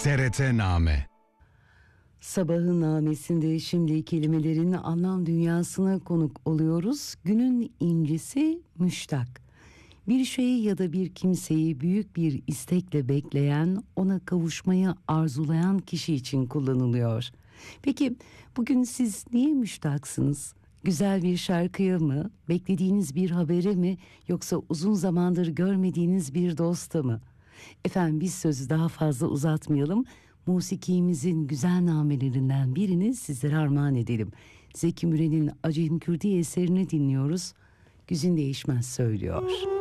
TRT-Name. Sabahın namesinde şimdi kelimelerin anlam dünyasına konuk oluyoruz. Günün incisi müştak. Bir şeyi ya da bir kimseyi büyük bir istekle bekleyen, ona kavuşmayı arzulayan kişi için kullanılıyor. Peki bugün siz niye müştaksınız? Güzel bir şarkıya mı, beklediğiniz bir habere mi, yoksa uzun zamandır görmediğiniz bir dosta mı? Efendim biz sözü daha fazla uzatmayalım. Musikimizin güzel namelerinden birini sizlere armağan edelim. Zeki Müren'in Acem Kürdi eserini dinliyoruz. Güzin Değişmez söylüyor.